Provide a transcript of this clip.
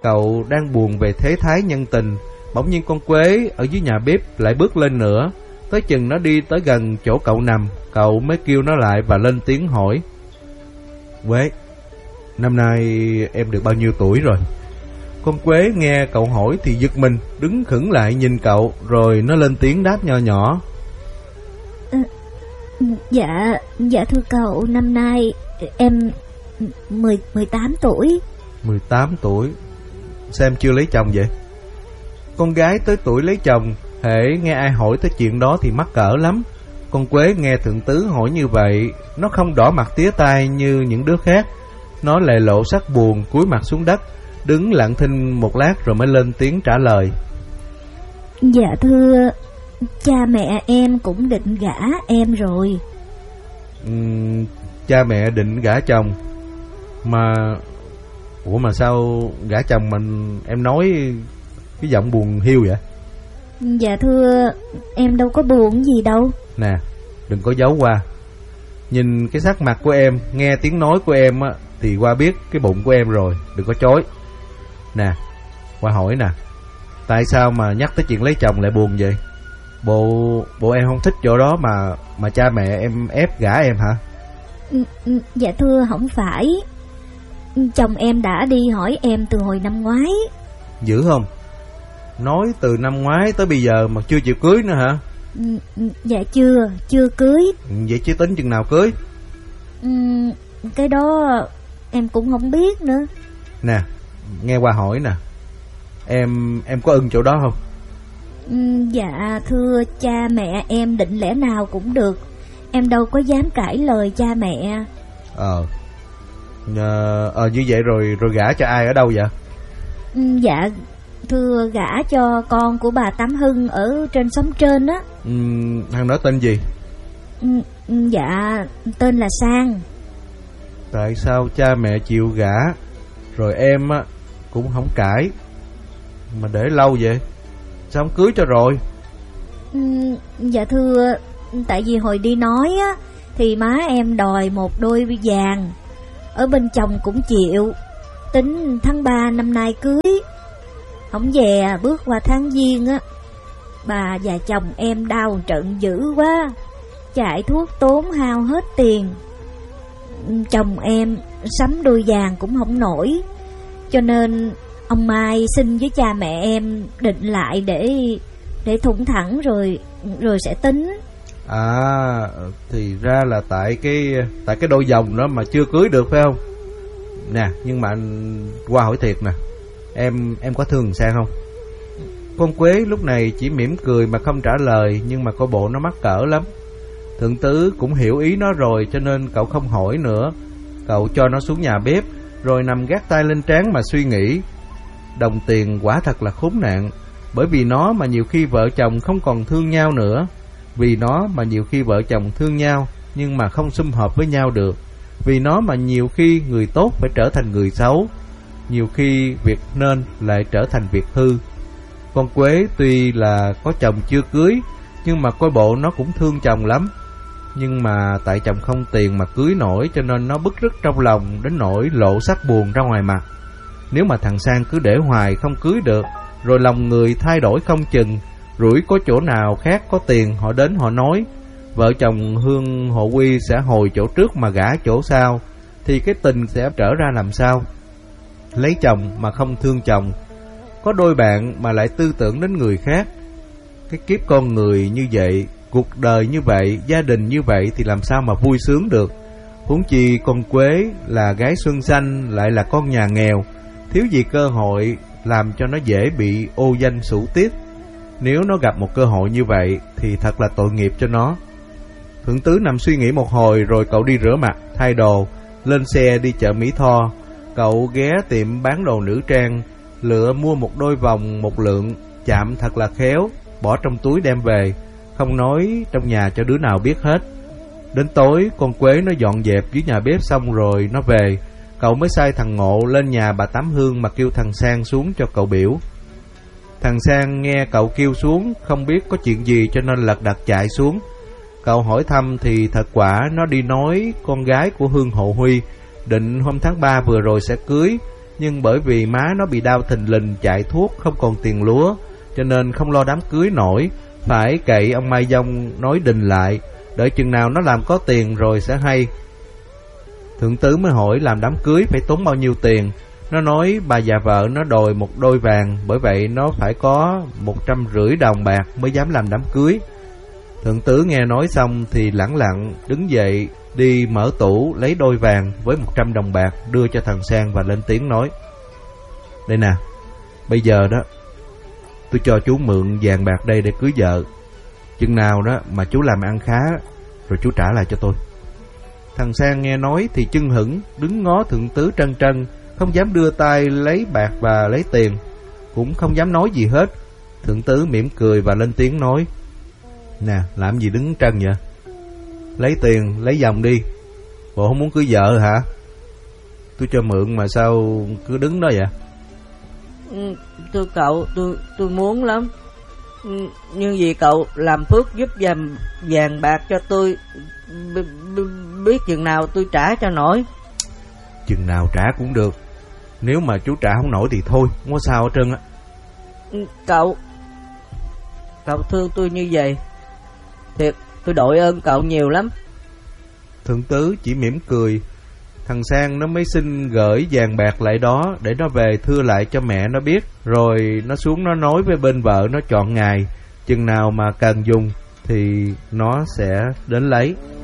cậu đang buồn về thế thái nhân tình, bỗng nhiên con Quế ở dưới nhà bếp lại bước lên nữa. Tới chừng nó đi tới gần chỗ cậu nằm, cậu mới kêu nó lại và lên tiếng hỏi: Quế, năm nay em được bao nhiêu tuổi rồi? Con Quế nghe cậu hỏi thì giật mình, đứng khựng lại nhìn cậu, rồi nó lên tiếng đáp nho nhỏ: Dạ thưa cậu, năm nay em 18 tuổi. 18 tuổi? Sao em chưa lấy chồng vậy? Con gái tới tuổi lấy chồng, hễ nghe ai hỏi tới chuyện đó thì mắc cỡ lắm. Con Quế nghe thượng tứ hỏi như vậy, nó không đỏ mặt tía tai như những đứa khác. Nó lại lộ sắc buồn, cúi mặt xuống đất, đứng lặng thinh một lát rồi mới lên tiếng trả lời: Dạ thưa, cha mẹ em cũng định gả em rồi. Cha mẹ định gả chồng? Ủa mà sao gả chồng mình em nói cái giọng buồn hiu vậy? Dạ thưa, em đâu có buồn gì đâu. Nè, đừng có giấu qua. Nhìn cái sắc mặt của em, nghe tiếng nói của em á, thì qua biết cái bụng của em rồi. Đừng có chối. Nè, qua hỏi nè, tại sao mà nhắc tới chuyện lấy chồng lại buồn vậy? Bộ em không thích chỗ đó mà cha mẹ em ép gả em hả? Dạ thưa, không phải. Chồng em đã đi hỏi em từ hồi năm ngoái. Dữ không? Nói từ năm ngoái tới bây giờ mà chưa chịu cưới nữa hả? Dạ chưa cưới. Vậy chứ tính chừng nào cưới? Cái đó em cũng không biết nữa. Nè, nghe qua hỏi nè, em có ưng chỗ đó không? Dạ thưa, cha mẹ em định lẽ nào cũng được. Em đâu có dám cãi lời cha mẹ. Như vậy rồi gả cho ai ở đâu vậy? Dạ thưa, gả cho con của bà Tám Hưng ở trên xóm trên á. Thằng đó tên gì? Dạ tên là Sang. Tại sao cha mẹ chịu gả rồi em á cũng không cãi mà để lâu vậy? Sao không cưới cho rồi? Dạ thưa, tại vì hồi đi nói á thì má em đòi một đôi vàng, ở bên chồng cũng chịu, tính tháng 3 năm nay cưới. Không về bước qua tháng Giêng á, bà và chồng em đau trận dữ quá, chạy thuốc tốn hao hết tiền. Chồng em sắm đôi vàng cũng không nổi, cho nên ông Mai xin với cha mẹ em định lại để thủng thẳng rồi sẽ tính. Thì ra là tại cái đôi vòng đó mà chưa cưới được phải không? Nè, nhưng mà qua hỏi thiệt nè, em có thương Sang không? Con Quế lúc này chỉ mỉm cười mà không trả lời, nhưng mà coi bộ nó mắc cỡ lắm. Thượng tứ cũng hiểu ý nó rồi, cho nên cậu không hỏi nữa. Cậu cho nó xuống nhà bếp, rồi nằm gác tay lên trán mà suy nghĩ. Đồng tiền quả thật là khốn nạn, bởi vì nó mà nhiều khi vợ chồng không còn thương nhau nữa. Vì nó mà nhiều khi vợ chồng thương nhau nhưng mà không sum họp với nhau được. Vì nó mà nhiều khi người tốt phải trở thành người xấu, nhiều khi việc nên lại trở thành việc hư. Con Quế tuy là có chồng chưa cưới, nhưng mà coi bộ nó cũng thương chồng lắm. Nhưng mà tại chồng không tiền mà cưới nổi, cho nên nó bứt rứt trong lòng đến nỗi lộ sắc buồn ra ngoài mặt. Nếu mà thằng Sang cứ để hoài không cưới được, rồi lòng người thay đổi không chừng, rủi có chỗ nào khác có tiền họ đến họ nói, vợ chồng Hương Hộ Quy sẽ hồi chỗ trước mà gả chỗ sau, thì cái tình sẽ trở ra làm sao? Lấy chồng mà không thương chồng, có đôi bạn mà lại tư tưởng đến người khác. Cái kiếp con người như vậy, cuộc đời như vậy, gia đình như vậy thì làm sao mà vui sướng được. Huống chi con Quế là gái xuân xanh, lại là con nhà nghèo, thiếu gì cơ hội, làm cho nó dễ bị ô danh sủ tiết. Nếu nó gặp một cơ hội như vậy thì thật là tội nghiệp cho nó. Thượng tứ nằm suy nghĩ một hồi, rồi cậu đi rửa mặt, thay đồ, lên xe đi chợ Mỹ Tho. Cậu ghé tiệm bán đồ nữ trang, lựa mua một đôi vòng một lượng, chạm thật là khéo, bỏ trong túi đem về, không nói trong nhà cho đứa nào biết hết. Đến tối, con Quế nó dọn dẹp dưới nhà bếp xong rồi nó về. Cậu mới sai thằng Ngộ lên nhà bà Tám Hương mà kêu thằng Sang xuống cho cậu biểu. Thằng Sang nghe cậu kêu xuống, không biết có chuyện gì cho nên lật đật chạy xuống. Cậu hỏi thăm thì thật quả nó đi nói con gái của Hương Hộ Huy định hôm tháng 3 vừa rồi sẽ cưới, nhưng bởi vì má nó bị đau thình lình chạy thuốc không còn tiền lúa, cho nên không lo đám cưới nổi, phải cậy ông Mai Dông nói đình lại, đợi chừng nào nó làm có tiền rồi sẽ hay. Thượng tứ mới hỏi làm đám cưới phải tốn bao nhiêu tiền. Nó nói bà già vợ nó đòi 1 đôi vàng, bởi vậy nó phải có 150 đồng bạc mới dám làm đám cưới. Thượng tứ nghe nói xong thì lẳng lặng đứng dậy đi mở tủ lấy đôi vàng với 100 đồng bạc đưa cho thằng Sang và lên tiếng nói: đây nè, bây giờ đó tôi cho chú mượn vàng bạc đây để cưới vợ. Chừng nào đó mà chú làm ăn khá rồi chú trả lại cho tôi. Thằng Sang nghe nói thì chưng hửng đứng ngó thượng tứ trân trân, không dám đưa tay lấy bạc và lấy tiền, cũng không dám nói gì hết. Thượng tứ mỉm cười và lên tiếng nói: nè, làm gì đứng trân vậy? Lấy tiền, lấy vòng đi. Bộ không muốn cưới vợ hả? Tôi cho mượn mà sao cứ đứng đó vậy? Thưa cậu, tôi muốn lắm. Nhưng vì cậu làm phước giúp vàng bạc cho tôi, biết chừng nào tôi trả cho nổi. Chừng nào trả cũng được. Nếu mà chú trả không nổi thì thôi, không có sao hết trơn á. Cậu thương tôi như vậy, thiệt tôi đội ơn cậu nhiều lắm. Thượng tứ chỉ mỉm cười. Thằng Sang nó mới xin gửi vàng bạc lại đó để nó về thưa lại cho mẹ nó biết. Rồi nó xuống nó nói với bên vợ nó chọn ngày, chừng nào mà cần dùng thì nó sẽ đến lấy.